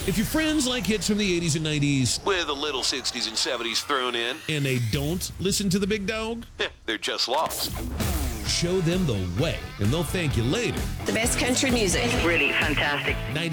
If your friends like hits from the 80s and 90s With a little 60s and 70s thrown in, and they don't listen to the big dog, they're just lost. show them the way, and they'll thank you later. The best country music. Really fantastic.